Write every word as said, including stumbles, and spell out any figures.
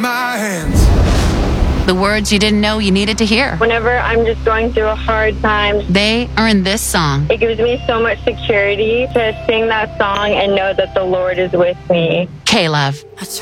my hands. The words you didn't know you needed to hear. Whenever I'm just going through a hard time, They are in this song. it gives me so much security to sing that song and know that the Lord is with me. K-Love. I